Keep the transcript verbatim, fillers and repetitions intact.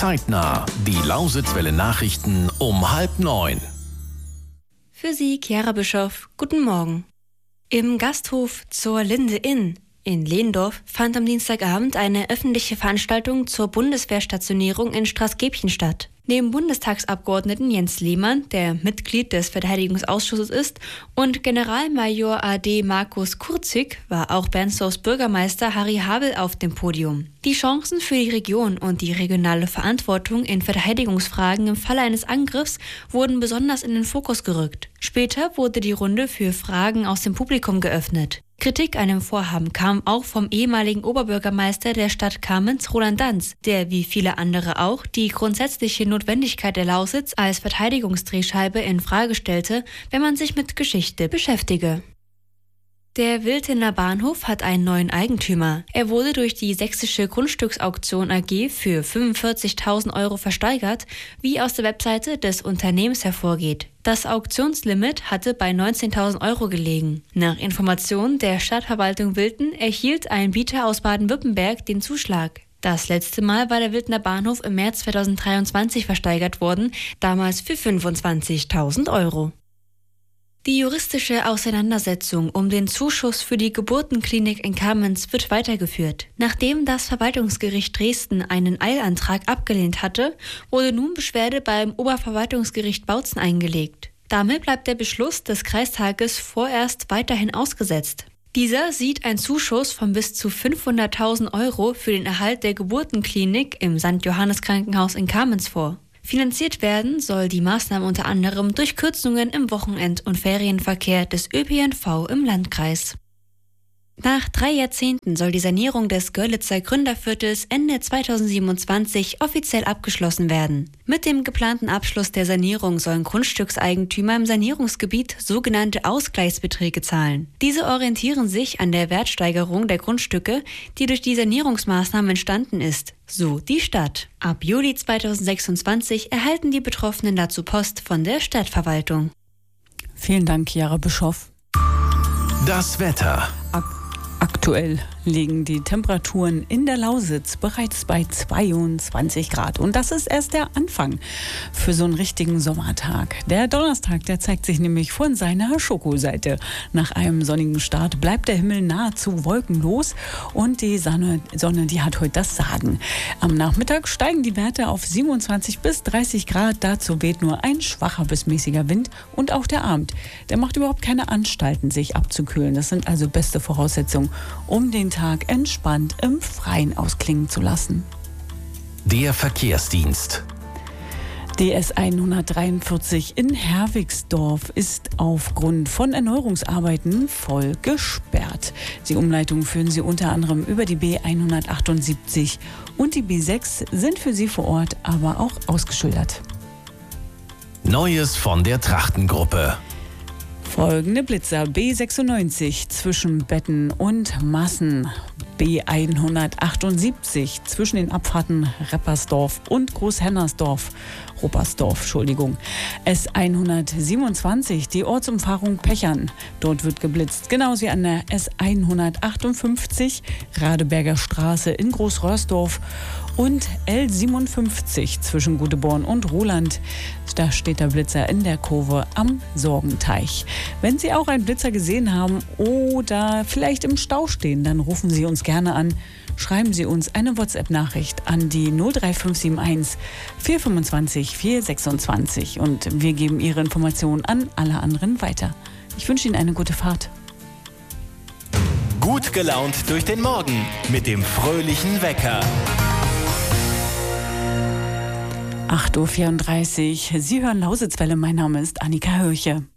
Zeitnah. Die Lausitzwelle Nachrichten um halb neun. Für Sie, Chiara Bischoff, guten Morgen. Im Gasthof zur Linde Inn in Lehndorf fand am Dienstagabend eine öffentliche Veranstaltung zur Bundeswehrstationierung in Straßgebchen statt. Neben Bundestagsabgeordneten Jens Lehmann, der Mitglied des Verteidigungsausschusses ist, und Generalmajor A D Markus Kurzig war auch Bernsdorfs Bürgermeister Harry Habel auf dem Podium. Die Chancen für die Region und die regionale Verantwortung in Verteidigungsfragen im Falle eines Angriffs wurden besonders in den Fokus gerückt. Später wurde die Runde für Fragen aus dem Publikum geöffnet. Kritik an dem Vorhaben kam auch vom ehemaligen Oberbürgermeister der Stadt Kamenz, Roland Danz, der wie viele andere auch die grundsätzliche Notwendigkeit der Lausitz als Verteidigungsdrehscheibe in Frage stellte, wenn man sich mit Geschichte beschäftige. Der Wiltener Bahnhof hat einen neuen Eigentümer. Er wurde durch die Sächsische Grundstücksauktion A G für fünfundvierzigtausend Euro versteigert, wie aus der Webseite des Unternehmens hervorgeht. Das Auktionslimit hatte bei neunzehntausend Euro gelegen. Nach Informationen der Stadtverwaltung Wilten erhielt ein Bieter aus Baden-Württemberg den Zuschlag. Das letzte Mal war der Wiltener Bahnhof im März zweitausenddreiundzwanzig versteigert worden, damals für fünfundzwanzigtausend Euro. Die juristische Auseinandersetzung um den Zuschuss für die Geburtenklinik in Kamenz wird weitergeführt. Nachdem das Verwaltungsgericht Dresden einen Eilantrag abgelehnt hatte, wurde nun Beschwerde beim Oberverwaltungsgericht Bautzen eingelegt. Damit bleibt der Beschluss des Kreistages vorerst weiterhin ausgesetzt. Dieser sieht einen Zuschuss von bis zu fünfhunderttausend Euro für den Erhalt der Geburtenklinik im Sankt Johannes Krankenhaus in Kamenz vor. Finanziert werden soll die Maßnahme unter anderem durch Kürzungen im Wochenend- und Ferienverkehr des Ö P N V im Landkreis. Nach drei Jahrzehnten soll die Sanierung des Görlitzer Gründerviertels Ende zweitausendsiebenundzwanzig offiziell abgeschlossen werden. Mit dem geplanten Abschluss der Sanierung sollen Grundstückseigentümer im Sanierungsgebiet sogenannte Ausgleichsbeträge zahlen. Diese orientieren sich an der Wertsteigerung der Grundstücke, die durch die Sanierungsmaßnahmen entstanden ist, so die Stadt. Ab Juli zweitausendsechsundzwanzig erhalten die Betroffenen dazu Post von der Stadtverwaltung. Vielen Dank, Chiara Bischoff. Das Wetter. Ak- aktuell liegen die Temperaturen in der Lausitz bereits bei zweiundzwanzig Grad. Und das ist erst der Anfang für so einen richtigen Sommertag. Der Donnerstag, der zeigt sich nämlich von seiner Schokoseite. Nach einem sonnigen Start bleibt der Himmel nahezu wolkenlos und die Sonne, Sonne, die hat heute das Sagen. Am Nachmittag steigen die Werte auf siebenundzwanzig bis dreißig Grad. Dazu weht nur ein schwacher bis mäßiger Wind und auch der Abend. Der macht überhaupt keine Anstalten, sich abzukühlen. Das sind also beste Voraussetzungen, um den Tag entspannt im Freien ausklingen zu lassen. Der Verkehrsdienst. Die S hundertdreiundvierzig in Herwigsdorf ist aufgrund von Erneuerungsarbeiten voll gesperrt. Die Umleitungen führen Sie unter anderem über die B hundertachtundsiebzig und die B sechs sind für Sie vor Ort aber auch ausgeschildert. Neues von der Trachtengruppe. Folgende Blitzer: B sechsundneunzig zwischen Betten und Massen, B hundertachtundsiebzig zwischen den Abfahrten Reppersdorf und Großhennersdorf, Ruppersdorf, Entschuldigung. S hundertsiebenundzwanzig, die Ortsumfahrung Pechern. Dort wird geblitzt, genauso wie an der S hundertachtundfünfzig, Radeberger Straße in Großröhrsdorf und L siebenundfünfzig zwischen Guteborn und Roland. Da steht der Blitzer in der Kurve am Sorgenteich. Wenn Sie auch einen Blitzer gesehen haben oder vielleicht im Stau stehen, dann rufen Sie uns gerne an. Schreiben Sie uns eine WhatsApp-Nachricht an die null drei fünf sieben eins vier fünfundzwanzig vier sechsundzwanzig und wir geben Ihre Informationen an alle anderen weiter. Ich wünsche Ihnen eine gute Fahrt. Gut gelaunt durch den Morgen mit dem fröhlichen Wecker. acht Uhr vierunddreißig. Sie hören Lausitzwelle. Mein Name ist Annika Hörche.